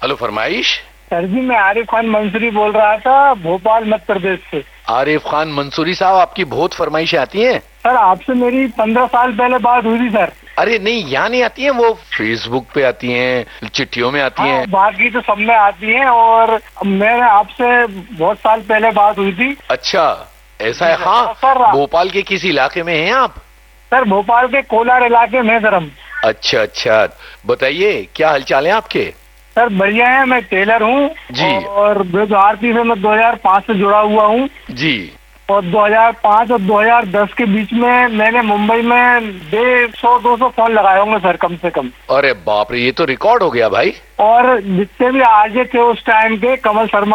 Hello, फरमाइश। Sir जी, मैं आरिफ खान मंसूरी बोल रहा था, भोपाल मध्य प्रदेश से। आरिफ खान मंसूरी साहब, आपकी बहुत फरमाइशें आती हैं। सर, आपसे मेरी 15 साल पहले बात हुई थी सर। अरे नहीं, यहाँ नहीं आती हैं, वो फेसबुक पे आती हैं, चिट्ठियों में आती हैं। बाकी तो सब में आती हैं, और मैंने आपसे बहुत साल पहले बात हुई थी। अच्छा, ऐसा है। हाँ सर, भोपाल के किस इलाके में हैं आप? सर, भोपाल के कोलार इलाके में सर हम। अच्छा अच्छा, बताइए क्या हालचाल है आपके? सर बढ़िया है, मैं टेलर हूँ जी। और भारतीय से मैं 2005 से जुड़ा हुआ हूँ जी। और 2005 और 2010 के बीच में मैंने मुंबई में 150-200 फोन लगाए होंगे सर, कम से कम। अरे बाप रे, ये तो रिकॉर्ड हो गया भाई। और जितने भी आरजे थे उस टाइम के, कमल शर्मा